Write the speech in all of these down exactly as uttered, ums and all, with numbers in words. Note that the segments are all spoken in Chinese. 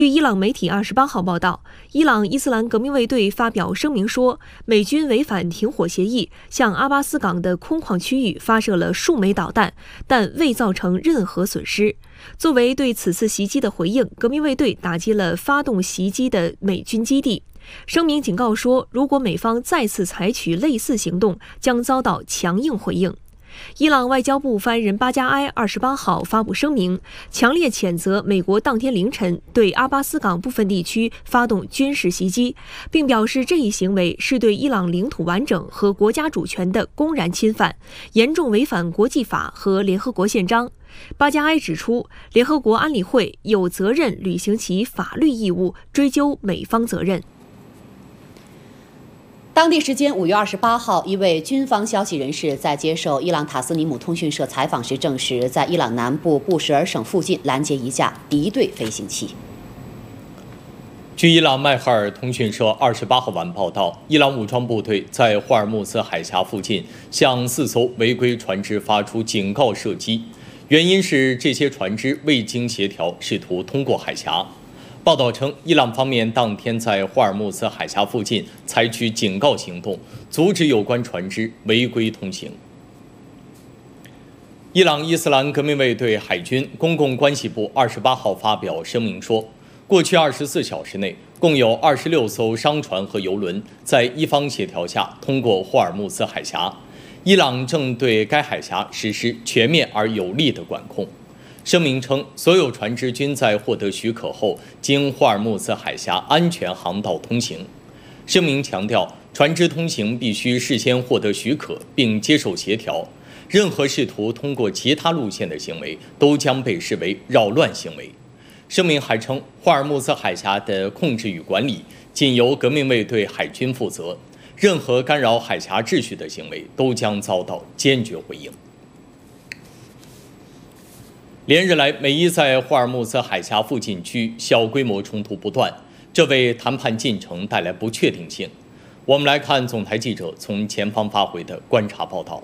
据伊朗媒体二十八号报道，伊朗伊斯兰革命卫队发表声明说，美军违反停火协议，向阿巴斯港的空旷区域发射了数枚导弹，但未造成任何损失。作为对此次袭击的回应，革命卫队打击了发动袭击的美军基地。声明警告说，如果美方再次采取类似行动，将遭到强硬回应。伊朗外交部发言人巴加埃二十八号发布声明，强烈谴责美国当天凌晨对阿巴斯港部分地区发动军事袭击，并表示这一行为是对伊朗领土完整和国家主权的公然侵犯，严重违反国际法和联合国宪章。巴加埃指出，联合国安理会有责任履行其法律义务，追究美方责任。 当地时间五月二十八号，一位军方消息人士在接受伊朗塔斯尼姆通讯社采访时证实，在伊朗南部布什尔省附近拦截一架敌对飞行器。 据伊朗迈哈尔通讯社二十八号晚报道，伊朗武装部队在霍尔木兹海峡附近向四艘违规船只发出警告射击，原因是这些船只未经协调，试图通过海峡。报道称，伊朗方面当天在霍尔木兹海峡附近采取警告行动，阻止有关船只违规通行。伊朗伊斯兰革命卫队海军公共关系部二十八号发表声明说，过去二十四小时内，共有二十六艘商船和油轮在伊方协调下通过霍尔木兹海峡，伊朗正对该海峡实施全面而有力的管控。声明称，所有船只均在获得许可后经霍尔木兹海峡安全航道通行。声明强调，船只通行必须事先获得许可并接受协调，任何试图通过其他路线的行为都将被视为扰乱行为。声明还称，霍尔木兹海峡的控制与管理仅由革命卫队海军负责，任何干扰海峡秩序的行为都将遭到坚决回应。连日来，美伊在霍尔木兹海峡附近区小规模冲突不断，这为谈判进程带来不确定性。我们来看总台记者从前方发回的观察报道。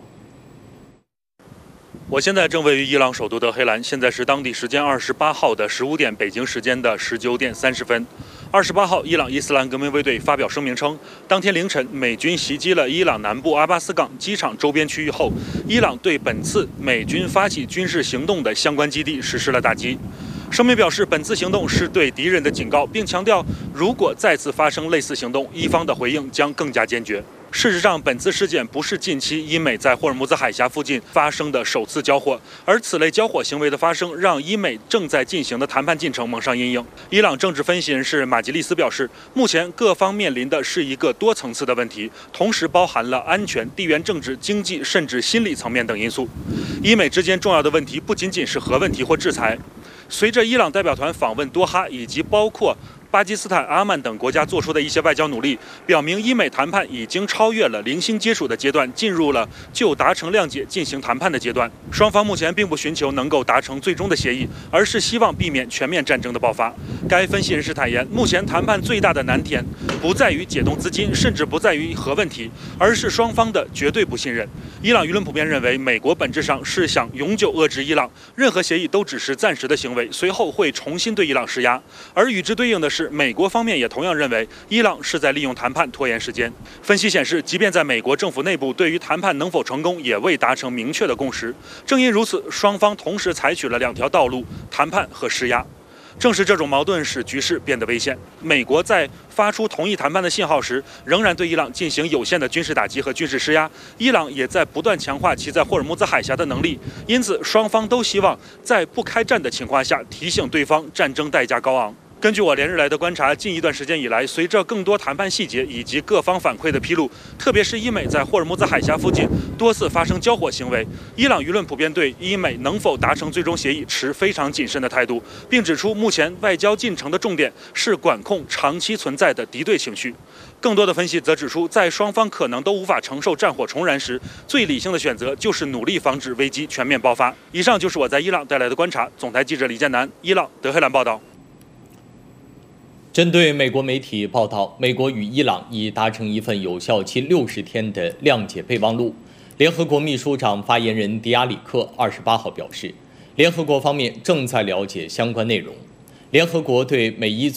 我现在正位于伊朗首都德黑兰，现在是当地时间二十八号的十五点，北京时间的十九点三十分。二十八号，伊朗伊斯兰革命卫队发表声明称，当天凌晨美军袭击了伊朗南部阿巴斯港机场周边区域后，伊朗对本次美军发起军事行动的相关基地实施了打击。声明表示，本次行动是对敌人的警告，并强调，如果再次发生类似行动，伊方的回应将更加坚决。事实上，本次事件不是近期伊美在霍尔木兹海峡附近发生的首次交火，而此类交火行为的发生，让伊美正在进行的谈判进程蒙上阴影。伊朗政治分析人士马吉利斯表示，目前各方面临的是一个多层次的问题，同时包含了安全、地缘政治、经济甚至心理层面等因素。伊美之间重要的问题不仅仅是核问题或制裁。随着伊朗代表团访问多哈，以及包括巴基斯坦、阿曼等国家做出的一些外交努力，表明伊美谈判已经超越了零星接触的阶段，进入了就达成谅解进行谈判的阶段。双方目前并不寻求能够达成最终的协议，而是希望避免全面战争的爆发。该分析人士坦言，目前谈判最大的难点不在于解冻资金，甚至不在于核问题，而是双方的绝对不信任。伊朗舆论普遍认为，美国本质上是想永久遏制伊朗，任何协议都只是暂时的行为，随后会重新对伊朗施压。而与之对应的是，美国方面也同样认为，伊朗是在利用谈判拖延时间。分析显示，即便在美国政府内部，对于谈判能否成功也未达成明确的共识。正因如此，双方同时采取了两条道路：谈判和施压。正是这种矛盾使局势变得危险。美国在发出同意谈判的信号时，仍然对伊朗进行有限的军事打击和军事施压。伊朗也在不断强化其在霍尔木兹海峡的能力，因此双方都希望在不开战的情况下提醒对方战争代价高昂。根据我连日来的观察，近一段时间以来，随着更多谈判细节以及各方反馈的披露，特别是伊美在霍尔木兹海峡附近多次发生交火行为，伊朗舆论普遍对伊美能否达成最终协议持非常谨慎的态度，并指出目前外交进程的重点是管控长期存在的敌对情绪。更多的分析则指出，在双方可能都无法承受战火重燃时，最理性的选择就是努力防止危机全面爆发。以上就是我在伊朗带来的观察。总台记者李建南，伊朗德黑兰报道。 针对美国媒体报道，美国与伊朗已达成一份有效期六十天的谅解备忘录，联合国秘书长发言人迪亚里克二十八号表示，联合国方面正在了解相关内容。 联合国对美伊